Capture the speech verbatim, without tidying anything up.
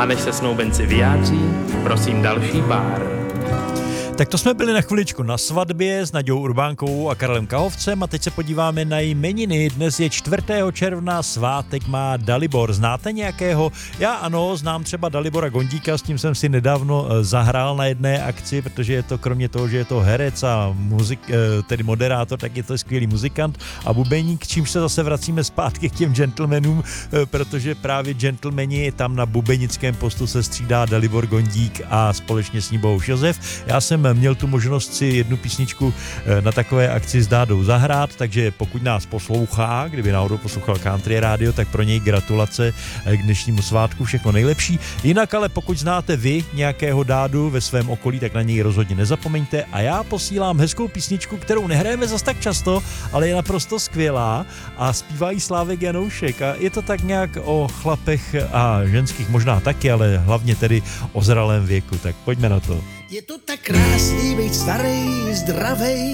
A než se snoubenci vyjádří, prosím další pár. Tak to jsme byli na chviličku na svatbě s Naďou Urbánkovou a Karlem Kahovcem a teď se podíváme na jmeniny. Dnes je čtvrtého června, svátek má Dalibor. Znáte nějakého? Já ano, znám třeba Dalibora Gondíka, s tím jsem si nedávno zahrál na jedné akci, protože je to kromě toho, že je to herec a muzik, tedy moderátor, tak je to skvělý muzikant a bubeník, čímž se zase vracíme zpátky k těm gentlemanům, protože právě gentlemani tam na bubenickém postu se střídá Dalibor Gondík a společně s ním Bohuš Josef. Já jsem měl tu možnost si jednu písničku na takové akci s Dádou zahrát, takže pokud nás poslouchá, kdyby náhodou poslouchal Country Radio, tak pro něj gratulace k dnešnímu svátku, všechno nejlepší. Jinak ale pokud znáte vy nějakého Dádu ve svém okolí, tak na něj rozhodně nezapomeňte a já posílám hezkou písničku, kterou nehrajeme zas tak často, ale je naprosto skvělá a zpívá jí Slávek Janoušek a je to tak nějak o chlapech a ženských možná taky, ale hlavně tedy o zralém věku, tak pojďme na to. Je to tak krásný být starý, zdravej,